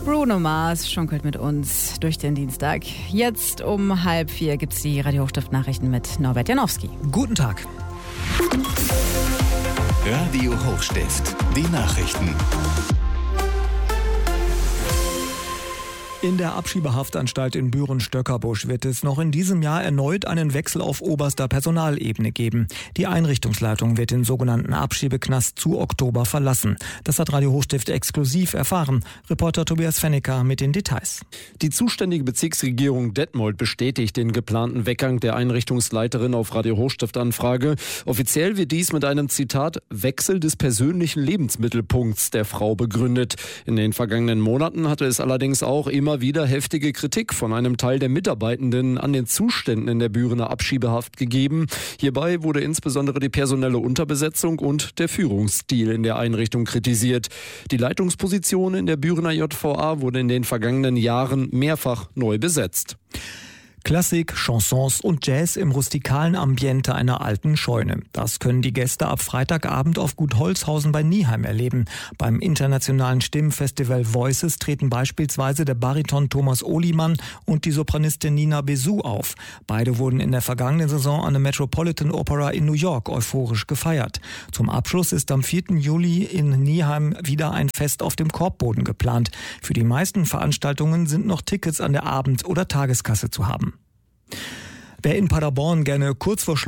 Bruno Mars schunkelt mit uns durch den Dienstag. Jetzt um 3:30 gibt es die Radio Hochstift-Nachrichten mit Norbert Janowski. Guten Tag. Radio Hochstift, die Nachrichten. In der Abschiebehaftanstalt in Büren-Stöckerbusch wird es noch in diesem Jahr erneut einen Wechsel auf oberster Personalebene geben. Die Einrichtungsleitung wird den sogenannten Abschiebeknast zu Oktober verlassen. Das hat Radio Hochstift exklusiv erfahren. Reporter Tobias Fennecker mit den Details. Die zuständige Bezirksregierung Detmold bestätigt den geplanten Weggang der Einrichtungsleiterin auf Radio Hochstift-Anfrage. Offiziell wird dies mit einem Zitat Wechsel des persönlichen Lebensmittelpunkts der Frau begründet. In den vergangenen Monaten hatte es allerdings auch immer wieder heftige Kritik von einem Teil der Mitarbeitenden an den Zuständen in der Bürener Abschiebehaft gegeben. Hierbei wurde insbesondere die personelle Unterbesetzung und der Führungsstil in der Einrichtung kritisiert. Die Leitungsposition in der Bürener JVA wurde in den vergangenen Jahren mehrfach neu besetzt. Klassik, Chansons und Jazz im rustikalen Ambiente einer alten Scheune. Das können die Gäste ab Freitagabend auf Gut Holzhausen bei Nieheim erleben. Beim internationalen Stimmenfestival Voices treten beispielsweise der Bariton Thomas Ohlimann und die Sopranistin Nina Besu auf. Beide wurden in der vergangenen Saison an der Metropolitan Opera in New York euphorisch gefeiert. Zum Abschluss ist am 4. Juli in Nieheim wieder ein Fest auf dem Korbboden geplant. Für die meisten Veranstaltungen sind noch Tickets an der Abend- oder Tageskasse zu haben. Wer in Paderborn gerne kurz vor Schluss